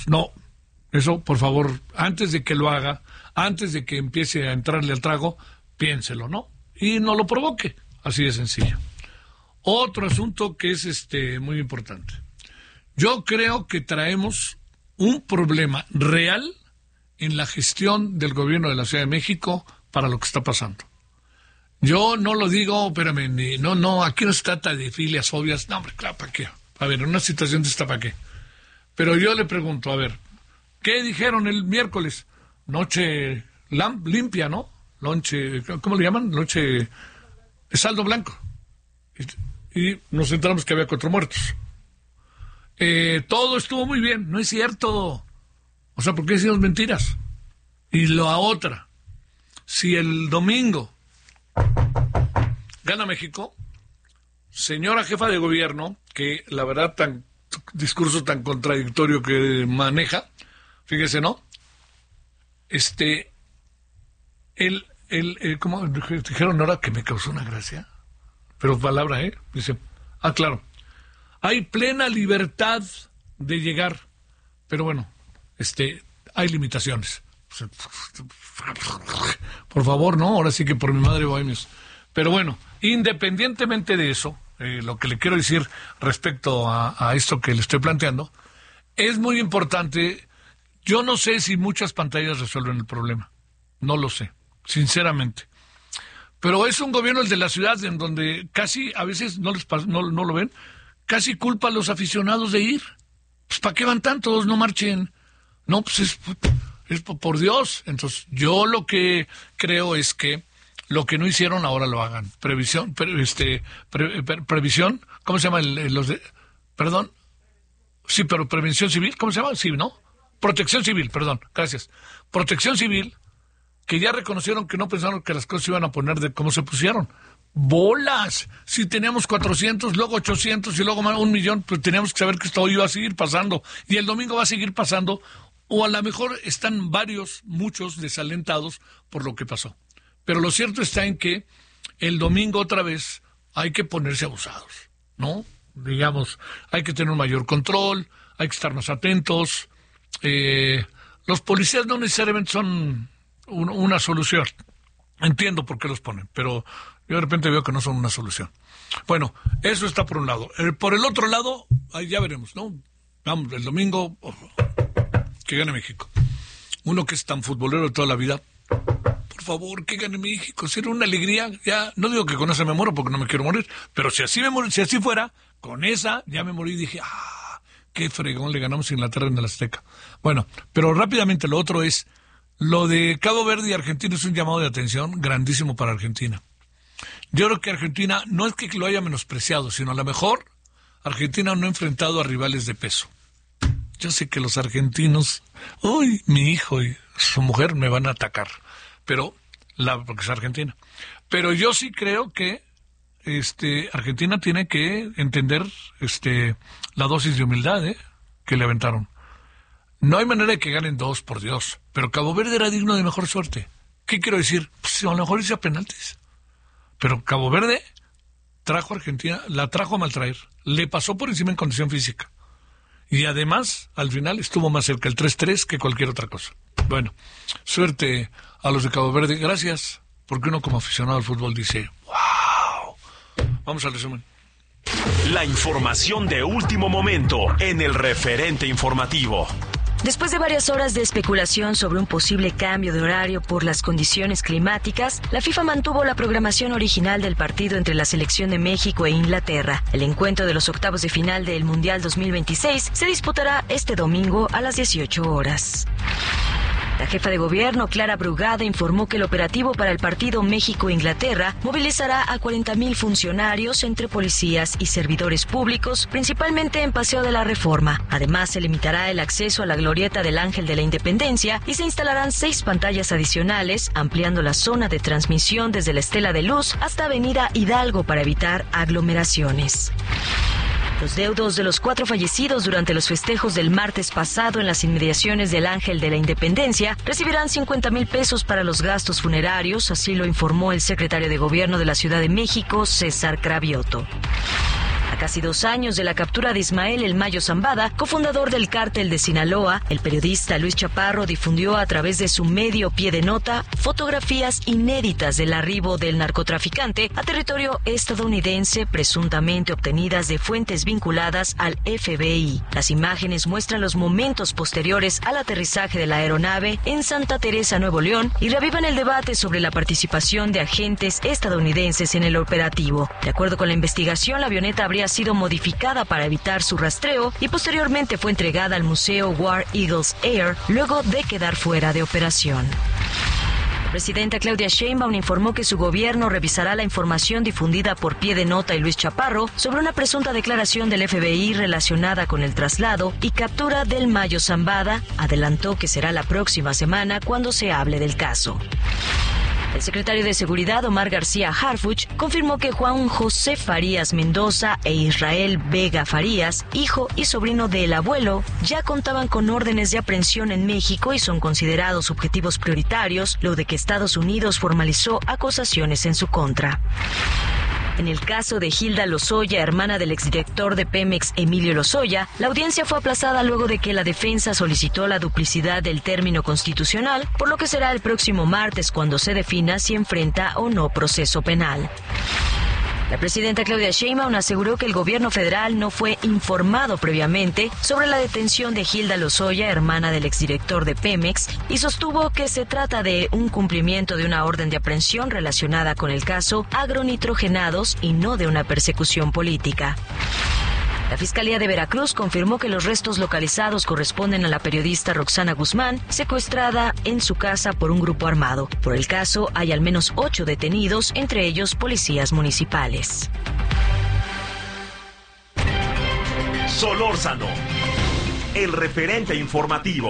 muertos. No, eso por favor, antes de que lo haga, antes de que empiece a entrarle al trago, piénselo, ¿no? Y no lo provoque, así de sencillo. Otro asunto que es muy importante. Yo creo que traemos un problema real en la gestión del gobierno de la Ciudad de México para lo que está pasando. Yo no lo digo, espérame, no, aquí no se trata de filias, fobias, no, hombre, claro, ¿para qué? A ver, en una situación de esta, ¿para qué? Pero yo le pregunto, a ver, ¿qué dijeron el miércoles? Noche limpia, ¿no? Noche, ¿cómo le llaman? Noche saldo blanco. Y nos enteramos que había 4 muertos. Todo estuvo muy bien, no es cierto. O sea, ¿por qué decimos mentiras? Y la otra, si el domingo gana México, señora jefa de gobierno, que la verdad discurso tan contradictorio que maneja, fíjese, ¿no? ¿Cómo dijeron ahora que me causó una gracia? Pero palabra, dice, claro, hay plena libertad de llegar, pero bueno, hay limitaciones. Por favor, no, ahora sí que por mi madre bohemios. Pero bueno, independientemente de eso, lo que le quiero decir respecto a esto que le estoy planteando, es muy importante. Yo no sé si muchas pantallas resuelven el problema, no lo sé, sinceramente. Pero es un gobierno, el de la ciudad, en donde casi, a veces no lo ven, casi culpa a los aficionados de ir. Pues ¿para qué van tantos? No marchen. No, pues es por Dios. Entonces, yo lo que creo es que lo que no hicieron ahora lo hagan. Previsión, ¿cómo se llama perdón? Sí, pero prevención civil, ¿cómo se llama? Sí, ¿no? Protección civil, perdón, gracias. Protección civil, que ya reconocieron que no pensaron que las cosas iban a poner de cómo se pusieron. ¡Bolas! Si teníamos 400, luego 800 y luego más 1,000,000, pues teníamos que saber que esto iba a seguir pasando. Y el domingo va a seguir pasando, o a lo mejor están muchos desalentados por lo que pasó. Pero lo cierto está en que el domingo otra vez hay que ponerse abusados, ¿no? Digamos, hay que tener un mayor control, hay que estar más atentos. Los policías no necesariamente son una solución. Entiendo por qué los ponen, pero yo de repente veo que no son una solución. Bueno, eso está por un lado. Por el otro lado, ahí ya veremos, ¿no? Vamos, el domingo, que gane México. Uno que es tan futbolero de toda la vida, por favor, que gane México. Sería una alegría. Ya no digo que con esa me muero porque no me quiero morir, pero si así fuera, con esa ya me morí y dije, qué fregón, le ganamos a Inglaterra en el Azteca. Bueno, pero rápidamente lo otro es, lo de Cabo Verde y Argentina es un llamado de atención grandísimo para Argentina. Yo creo que Argentina no es que lo haya menospreciado, sino a lo mejor Argentina no ha enfrentado a rivales de peso. Yo sé que los argentinos, mi hijo y su mujer me van a atacar, pero porque es Argentina. Pero yo sí creo que Argentina tiene que entender la dosis de humildad que le aventaron. No hay manera de que ganen 2, por Dios, pero Cabo Verde era digno de mejor suerte. ¿Qué quiero decir? Pues a lo mejor hice a penaltis. Pero Cabo Verde trajo a Argentina, la trajo a maltraer, le pasó por encima en condición física. Y además, al final, estuvo más cerca el 3-3 que cualquier otra cosa. Bueno, suerte a los de Cabo Verde. Gracias, porque uno como aficionado al fútbol dice, ¡wow! Vamos al resumen. La información de último momento en el referente informativo. Después de varias horas de especulación sobre un posible cambio de horario por las condiciones climáticas, la FIFA mantuvo la programación original del partido entre la selección de México e Inglaterra. El encuentro de los octavos de final del Mundial 2026 se disputará este domingo a las 18 horas. La jefa de gobierno, Clara Brugada, informó que el operativo para el partido México-Inglaterra movilizará a 40,000 funcionarios entre policías y servidores públicos, principalmente en Paseo de la Reforma. Además, se limitará el acceso a la glorieta del Ángel de la Independencia y se instalarán 6 pantallas adicionales, ampliando la zona de transmisión desde la Estela de Luz hasta Avenida Hidalgo para evitar aglomeraciones. Los deudos de los 4 fallecidos durante los festejos del martes pasado en las inmediaciones del Ángel de la Independencia recibirán 50,000 pesos para los gastos funerarios, así lo informó el secretario de Gobierno de la Ciudad de México, César Cravioto. A casi 2 años de la captura de Ismael El Mayo Zambada, cofundador del cártel de Sinaloa, el periodista Luis Chaparro difundió a través de su medio Pie de Nota fotografías inéditas del arribo del narcotraficante a territorio estadounidense, presuntamente obtenidas de fuentes vinculadas al FBI. Las imágenes muestran los momentos posteriores al aterrizaje de la aeronave en Santa Teresa, Nuevo León, y reavivan el debate sobre la participación de agentes estadounidenses en el operativo. De acuerdo con la investigación, la avioneta habría sido modificada para evitar su rastreo y posteriormente fue entregada al Museo War Eagles Air luego de quedar fuera de operación. La presidenta Claudia Sheinbaum informó que su gobierno revisará la información difundida por Pie de Nota y Luis Chaparro sobre una presunta declaración del FBI relacionada con el traslado y captura del Mayo Zambada. Adelantó que será la próxima semana cuando se hable del caso. El secretario de Seguridad, Omar García Harfuch, confirmó que Juan José Farías Mendoza e Israel Vega Farías, hijo y sobrino del abuelo, ya contaban con órdenes de aprehensión en México y son considerados objetivos prioritarios, luego de que Estados Unidos formalizó acusaciones en su contra. En el caso de Hilda Lozoya, hermana del exdirector de Pemex, Emilio Lozoya, la audiencia fue aplazada luego de que la defensa solicitó la duplicidad del término constitucional, por lo que será el próximo martes cuando se defina si enfrenta o no proceso penal. La presidenta Claudia Sheinbaum aseguró que el gobierno federal no fue informado previamente sobre la detención de Hilda Lozoya, hermana del exdirector de Pemex, y sostuvo que se trata de un cumplimiento de una orden de aprehensión relacionada con el caso agronitrogenados y no de una persecución política. La Fiscalía de Veracruz confirmó que los restos localizados corresponden a la periodista Roxana Guzmán, secuestrada en su casa por un grupo armado. Por el caso, hay al menos 8 detenidos, entre ellos policías municipales. Solórzano, el referente informativo.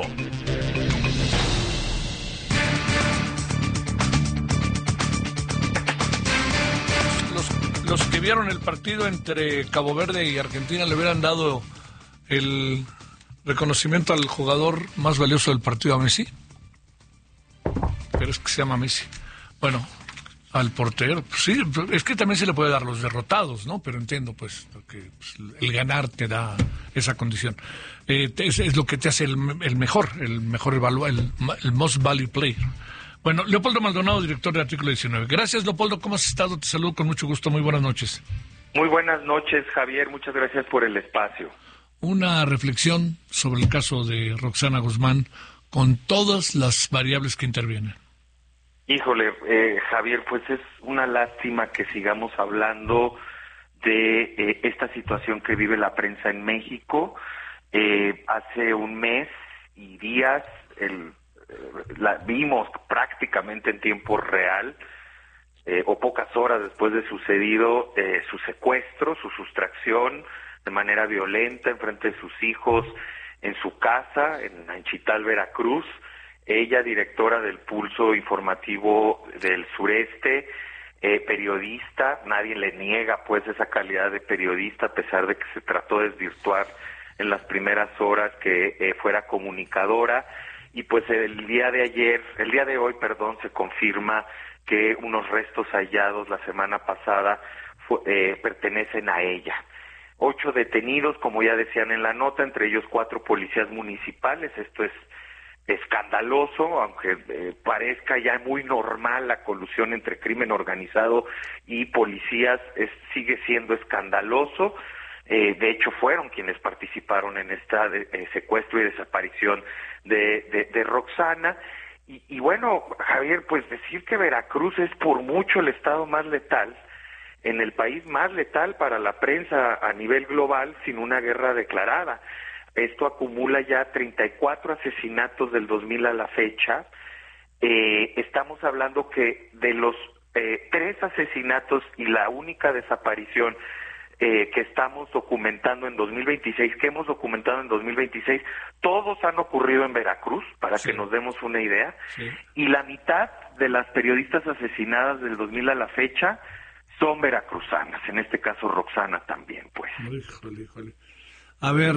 Los que vieron el partido entre Cabo Verde y Argentina le hubieran dado el reconocimiento al jugador más valioso del partido, a Messi. Pero es que se llama Messi. Bueno, al portero, pues sí, es que también se le puede dar los derrotados, ¿no? Pero entiendo, pues, que el ganar te da esa condición. Es lo que te hace el mejor el most value player. Bueno, Leopoldo Maldonado, director de Artículo 19. Gracias, Leopoldo. ¿Cómo has estado? Te saludo con mucho gusto. Muy buenas noches. Muy buenas noches, Javier. Muchas gracias por el espacio. Una reflexión sobre el caso de Roxana Guzmán con todas las variables que intervienen. Híjole, Javier, pues es una lástima que sigamos hablando de esta situación que vive la prensa en México. Hace un mes y días la vimos prácticamente en tiempo real, o pocas horas después de sucedido, su secuestro, su sustracción de manera violenta en frente de sus hijos en su casa en Anchital, Veracruz. Ella, directora del Pulso Informativo del Sureste, periodista, nadie le niega pues esa calidad de periodista, a pesar de que se trató de desvirtuar en las primeras horas que fuera comunicadora. Y pues el día de hoy, se confirma que unos restos hallados la semana pasada pertenecen a ella. 8 detenidos, como ya decían en la nota, entre ellos 4 policías municipales. Esto es escandaloso, aunque parezca ya muy normal la colusión entre crimen organizado y policías, sigue siendo escandaloso. De hecho, fueron quienes participaron en esta secuestro y desaparición de Roxana. Y bueno, Javier, pues decir que Veracruz es por mucho el estado más letal, en el país más letal para la prensa a nivel global, sin una guerra declarada. Esto acumula ya 34 asesinatos del 2000 a la fecha. Estamos hablando que de los 3 asesinatos y la única desaparición que estamos documentando en 2026, que hemos documentado en 2026, todos han ocurrido en Veracruz, para que nos demos una idea, y la mitad de las periodistas asesinadas del 2000 a la fecha son veracruzanas, en este caso Roxana también, pues. Híjole. A ver,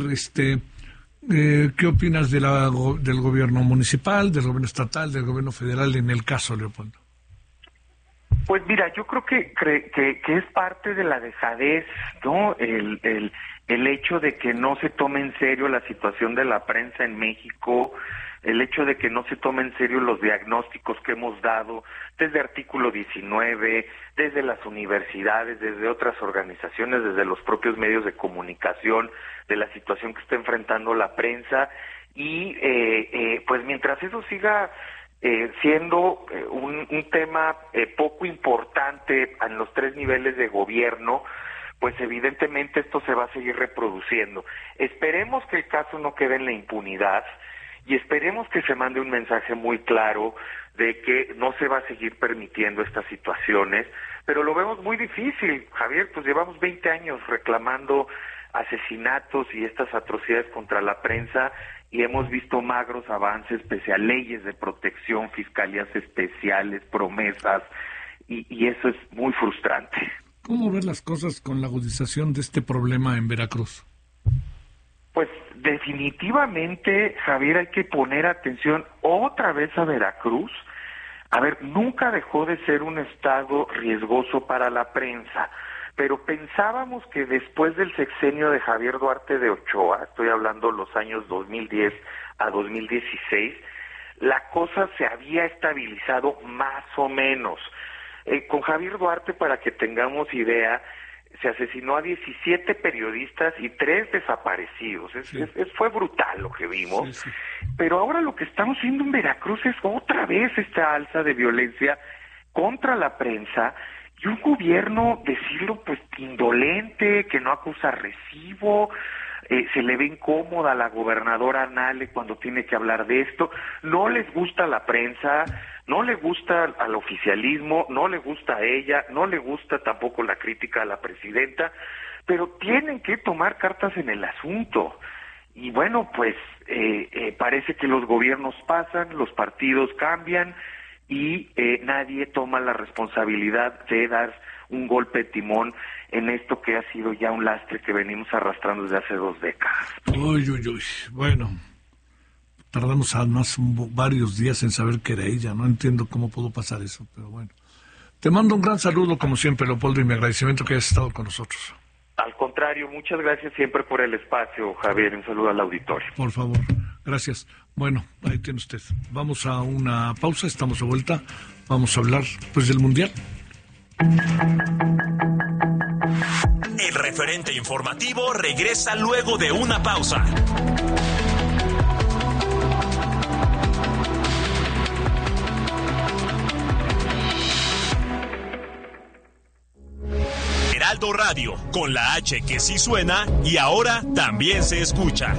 ¿qué opinas del gobierno municipal, del gobierno estatal, del gobierno federal en el caso, Leopoldo? Pues mira, yo creo que es parte de la dejadez, ¿no? El hecho de que no se tome en serio la situación de la prensa en México, el hecho de que no se tome en serio los diagnósticos que hemos dado desde Artículo 19, desde las universidades, desde otras organizaciones, desde los propios medios de comunicación, de la situación que está enfrentando la prensa, y pues mientras eso siga siendo un tema poco importante en los 3 niveles de gobierno, pues evidentemente esto se va a seguir reproduciendo. Esperemos que el caso no quede en la impunidad y esperemos que se mande un mensaje muy claro de que no se va a seguir permitiendo estas situaciones, pero lo vemos muy difícil, Javier, pues llevamos 20 años reclamando asesinatos y estas atrocidades contra la prensa y hemos visto magros avances pese a leyes de protección, fiscalías especiales, promesas, y eso es muy frustrante. ¿Cómo ves las cosas con la agudización de este problema en Veracruz? Pues definitivamente, Javier, hay que poner atención otra vez a Veracruz. A ver, nunca dejó de ser un estado riesgoso para la prensa, pero pensábamos que después del sexenio de Javier Duarte de Ochoa, estoy hablando los años 2010 a 2016, la cosa se había estabilizado más o menos. Con Javier Duarte, para que tengamos idea, se asesinó a 17 periodistas y 3 desaparecidos. Fue brutal lo que vimos. Sí. Pero ahora lo que estamos viendo en Veracruz es otra vez esta alza de violencia contra la prensa y un gobierno, decirlo, pues indolente, que no acusa recibo. Se le ve incómoda a la gobernadora Anale cuando tiene que hablar de esto. No les gusta la prensa, no le gusta al oficialismo, no le gusta a ella, no le gusta tampoco la crítica a la presidenta, pero tienen que tomar cartas en el asunto. Y bueno, pues parece que los gobiernos pasan, los partidos cambian y nadie toma la responsabilidad de dar un golpe de timón en esto que ha sido ya un lastre que venimos arrastrando desde hace 2 décadas. Uy. Bueno, tardamos además varios días en saber que era ella. No entiendo cómo pudo pasar eso, pero bueno. Te mando un gran saludo, como siempre, Leopoldo, y mi agradecimiento que hayas estado con nosotros. Al contrario, muchas gracias siempre por el espacio, Javier. Un saludo al auditorio. Por favor, gracias. Bueno, ahí tiene usted. Vamos a una pausa, estamos de vuelta. Vamos a hablar, pues, del Mundial. El referente informativo regresa luego de una pausa. Heraldo Radio, con la H que sí suena y ahora también se escucha.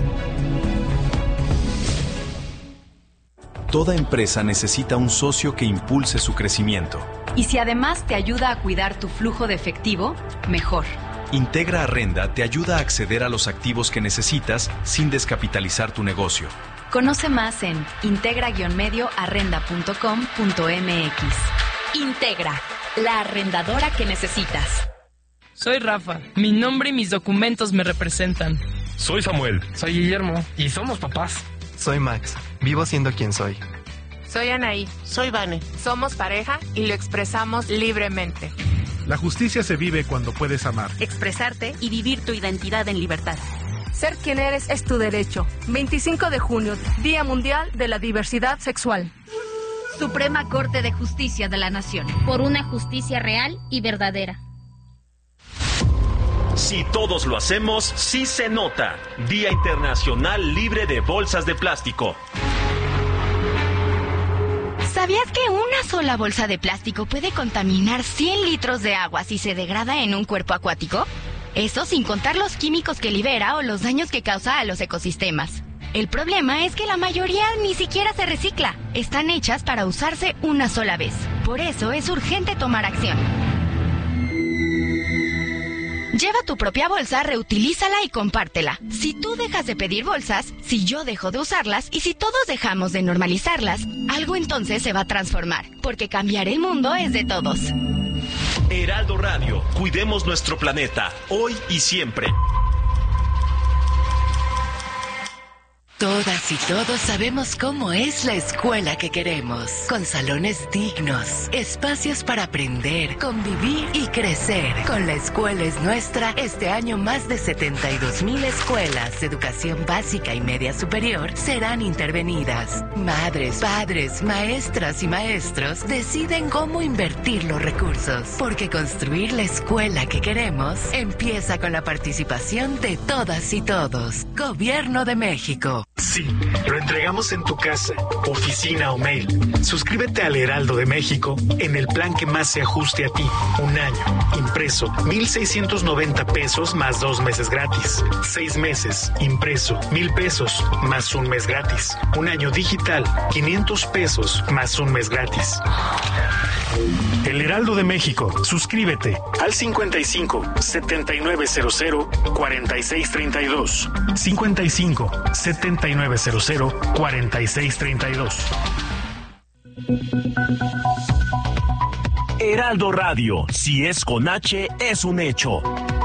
Toda empresa necesita un socio que impulse su crecimiento. Y si además te ayuda a cuidar tu flujo de efectivo, mejor. Integra Arrenda te ayuda a acceder a los activos que necesitas sin descapitalizar tu negocio. Conoce más en integra-medioarrenda.com.mx. Integra, la arrendadora que necesitas. Soy Rafa. Mi nombre y mis documentos me representan. Soy Samuel. Soy Guillermo. Y somos papás. Soy Max. Vivo siendo quien soy. Soy Anaí. Soy Vane. Somos pareja y lo expresamos libremente. La justicia se vive cuando puedes amar, expresarte y vivir tu identidad en libertad. Ser quien eres es tu derecho. 25 de junio, Día Mundial de la Diversidad Sexual. Suprema Corte de Justicia de la Nación. Por una justicia real y verdadera. Si todos lo hacemos, sí se nota. Día Internacional Libre de Bolsas de Plástico. ¿Sabías que una sola bolsa de plástico puede contaminar 100 litros de agua si se degrada en un cuerpo acuático? Eso sin contar los químicos que libera o los daños que causa a los ecosistemas. El problema es que la mayoría ni siquiera se recicla. Están hechas para usarse una sola vez. Por eso es urgente tomar acción. Lleva tu propia bolsa, reutilízala y compártela. Si tú dejas de pedir bolsas, si yo dejo de usarlas y si todos dejamos de normalizarlas, algo entonces se va a transformar, porque cambiar el mundo es de todos. Heraldo Radio, cuidemos nuestro planeta, hoy y siempre. Todas y todos sabemos cómo es la escuela que queremos, con salones dignos, espacios para aprender, convivir y crecer. Con La Escuela es Nuestra, este año más de 72,000 escuelas de educación básica y media superior serán intervenidas. Madres, padres, maestras y maestros deciden cómo invertir los recursos, porque construir la escuela que queremos empieza con la participación de todas y todos. Gobierno de México. Sí, lo entregamos en tu casa, oficina o mail. Suscríbete al Heraldo de México en el plan que más se ajuste a ti. Un año, impreso, 1,690 pesos más 2 meses gratis. 6 meses, impreso, 1,000 pesos más 1 mes gratis. Un año digital, 500 pesos más 1 mes gratis. El Heraldo de México. Suscríbete al 55 7900 4632. 55 7900 4632. Heraldo Radio, si es con H, es un hecho.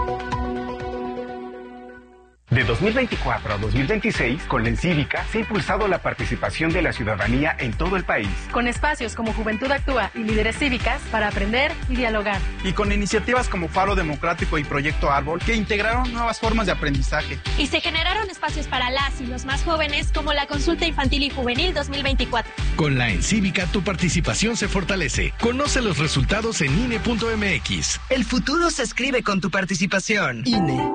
De 2024 a 2026, con la Encívica se ha impulsado la participación de la ciudadanía en todo el país. Con espacios como Juventud Actúa y Líderes Cívicas para aprender y dialogar. Y con iniciativas como Faro Democrático y Proyecto Árbol que integraron nuevas formas de aprendizaje. Y se generaron espacios para las y los más jóvenes como la Consulta Infantil y Juvenil 2024. Con la Encívica tu participación se fortalece. Conoce los resultados en INE.mx. El futuro se escribe con tu participación. INE.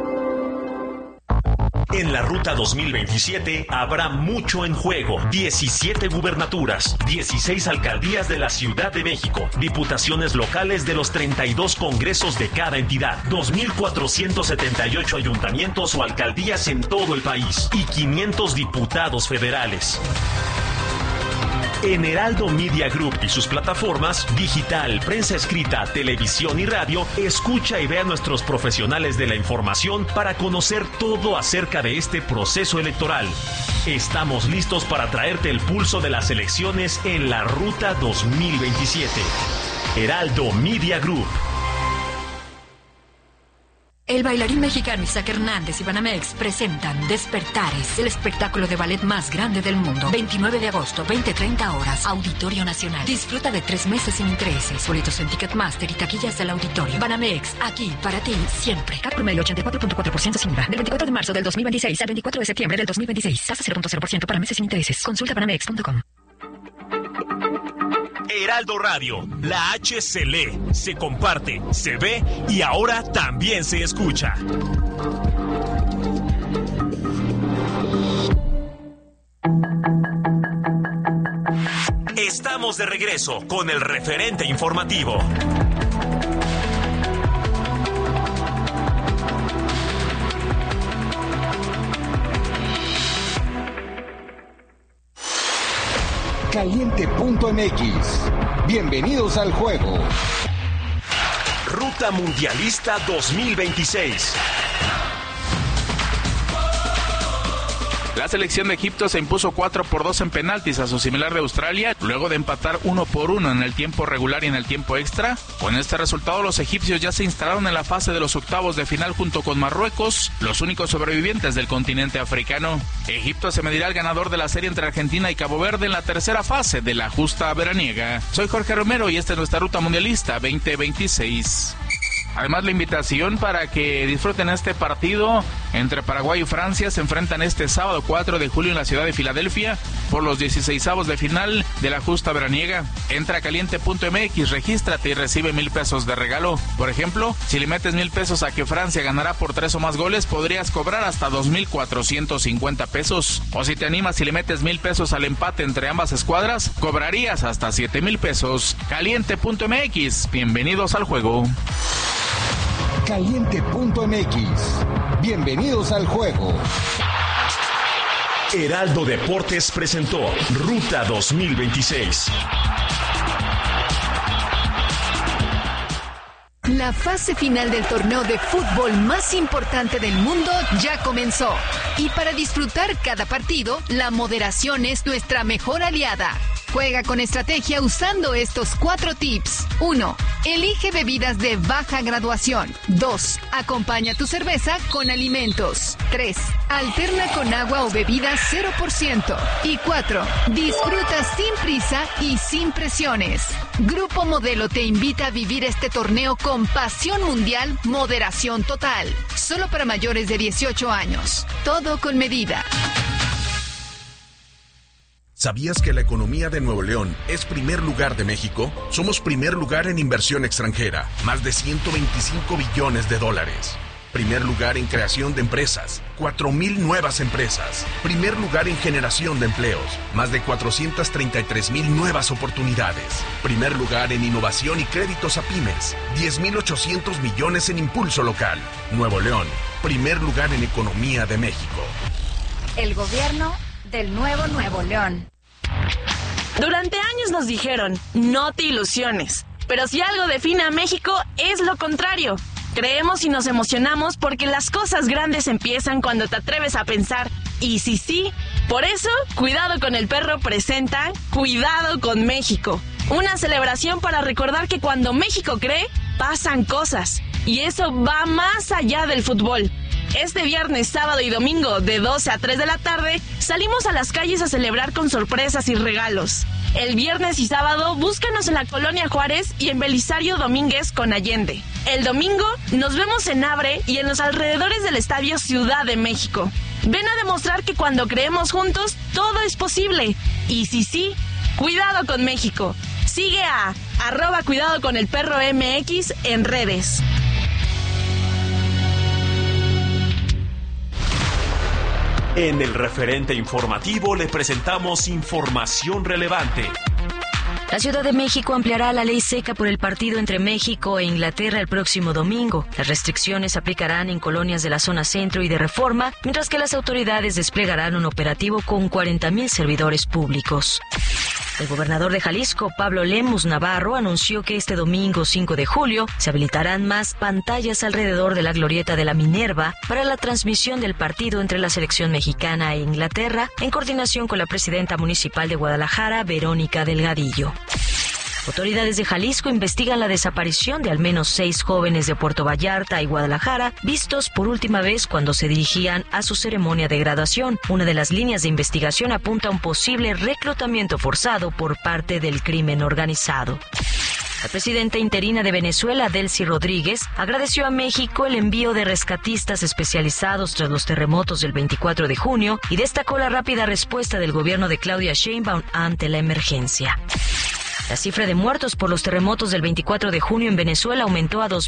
En la Ruta 2027 habrá mucho en juego. 17 gubernaturas, 16 alcaldías de la Ciudad de México, diputaciones locales de los 32 congresos de cada entidad, 2,478 ayuntamientos o alcaldías en todo el país y 500 diputados federales. En Heraldo Media Group y sus plataformas, digital, prensa escrita, televisión y radio, escucha y ve a nuestros profesionales de la información para conocer todo acerca de este proceso electoral. Estamos listos para traerte el pulso de las elecciones en la Ruta 2027. Heraldo Media Group. El bailarín mexicano Isaac Hernández y Banamex presentan Despertares, el espectáculo de ballet más grande del mundo. 29 de agosto, 20:30 horas, Auditorio Nacional. Disfruta de 3 meses sin intereses. Boletos en Ticketmaster y taquillas del auditorio. Banamex, aquí para ti, siempre. CAT promedio 84.4% sin IVA. Del 24 de marzo del 2026 al 24 de septiembre del 2026. Tasa 0.0% para meses sin intereses. Consulta banamex.com. Heraldo Radio, la H se lee, se comparte, se ve y ahora también se escucha. Estamos de regreso con el referente informativo. Caliente.mx. Bienvenidos al juego. Ruta Mundialista 2026. La selección de Egipto se impuso 4-2 en penaltis a su similar de Australia, luego de empatar 1-1 en el tiempo regular y en el tiempo extra. Con este resultado, los egipcios ya se instalaron en la fase de los octavos de final junto con Marruecos, los únicos sobrevivientes del continente africano. Egipto se medirá al ganador de la serie entre Argentina y Cabo Verde en la tercera fase de la justa veraniega. Soy Jorge Romero y esta es nuestra Ruta Mundialista 2026. Además, la invitación para que disfruten este partido entre Paraguay y Francia. Se enfrentan este sábado 4 de julio en la ciudad de Filadelfia por los 16avos de final de la justa veraniega. Entra a caliente.mx, regístrate y recibe 1,000 pesos de regalo. Por ejemplo, si le metes 1,000 pesos a que Francia ganará por 3 o más goles, podrías cobrar hasta 2,450 pesos. O si te animas y le metes 1,000 pesos al empate entre ambas escuadras, cobrarías hasta 7,000 pesos. Caliente.mx, bienvenidos al juego. Caliente.mx. Bienvenidos al juego. Heraldo Deportes presentó Ruta 2026. La fase final del torneo de fútbol más importante del mundo ya comenzó. Y para disfrutar cada partido, la moderación es nuestra mejor aliada. Juega con estrategia usando estos 4 tips. 1. Elige bebidas de baja graduación. 2. Acompaña tu cerveza con alimentos. 3. Alterna con agua o bebidas 0%. Y 4. Disfruta sin prisa y sin presiones. Grupo Modelo te invita a vivir este torneo con pasión mundial, moderación total. Solo para mayores de 18 años. Todo con medida. ¿Sabías que la economía de Nuevo León es primer lugar de México? Somos primer lugar en inversión extranjera, más de 125 billones de dólares. Primer lugar en creación de empresas, 4,000 nuevas empresas. Primer lugar en generación de empleos, más de 433,000 nuevas oportunidades. Primer lugar en innovación y créditos a pymes, 10,800 millones en impulso local. Nuevo León, primer lugar en economía de México. El gobierno del nuevo Nuevo León. Durante años nos dijeron, no te ilusiones. Pero si algo define a México es lo contrario. Creemos y nos emocionamos porque las cosas grandes empiezan cuando te atreves a pensar, ¿y si sí? Por eso, Cuidado con el Perro presenta Cuidado con México. Una celebración para recordar que cuando México cree, pasan cosas. Y eso va más allá del fútbol. Este viernes, sábado y domingo, de 12 a 3 de la tarde, salimos a las calles a celebrar con sorpresas y regalos. El viernes y sábado, búscanos en la Colonia Juárez y en Belisario Domínguez con Allende. El domingo, nos vemos en Abre y en los alrededores del Estadio Ciudad de México. Ven a demostrar que cuando creemos juntos, todo es posible. Y si sí, Cuidado con México. Sigue a @Cuidado con el Perro MX en redes. En el referente informativo le presentamos información relevante. La Ciudad de México ampliará la ley seca por el partido entre México e Inglaterra el próximo domingo. Las restricciones se aplicarán en colonias de la zona centro y de Reforma, mientras que las autoridades desplegarán un operativo con 40,000 servidores públicos. El gobernador de Jalisco, Pablo Lemus Navarro, anunció que este domingo 5 de julio se habilitarán más pantallas alrededor de la glorieta de la Minerva para la transmisión del partido entre la selección mexicana e Inglaterra, en coordinación con la presidenta municipal de Guadalajara, Verónica Delgadillo. Autoridades de Jalisco investigan la desaparición de al menos 6 jóvenes de Puerto Vallarta y Guadalajara, vistos por última vez cuando se dirigían a su ceremonia de graduación. Una de las líneas de investigación apunta a un posible reclutamiento forzado por parte del crimen organizado. La presidenta interina de Venezuela, Delcy Rodríguez, agradeció a México el envío de rescatistas especializados tras los terremotos del 24 de junio y destacó la rápida respuesta del gobierno de Claudia Sheinbaum ante la emergencia. La cifra de muertos por los terremotos del 24 de junio en Venezuela aumentó a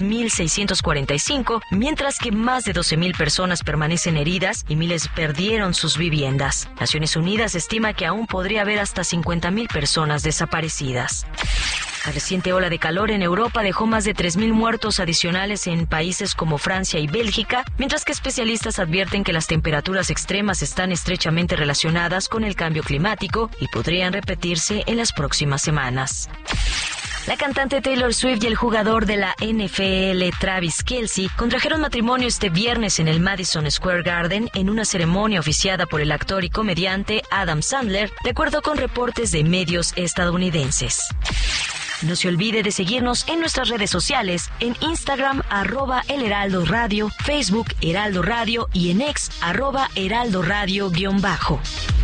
2,645, mientras que más de 12,000 personas permanecen heridas y miles perdieron sus viviendas. Naciones Unidas estima que aún podría haber hasta 50,000 personas desaparecidas. La reciente ola de calor en Europa dejó más de 3,000 muertos adicionales en países como Francia y Bélgica, mientras que especialistas advierten que las temperaturas extremas están estrechamente relacionadas con el cambio climático y podrían repetirse en las próximas semanas. La cantante Taylor Swift y el jugador de la NFL Travis Kelce contrajeron matrimonio este viernes en el Madison Square Garden en una ceremonia oficiada por el actor y comediante Adam Sandler, de acuerdo con reportes de medios estadounidenses. No se olvide de seguirnos en nuestras redes sociales, en Instagram @El Heraldo Radio, Facebook Heraldo Radio y en X @Heraldo Radio_.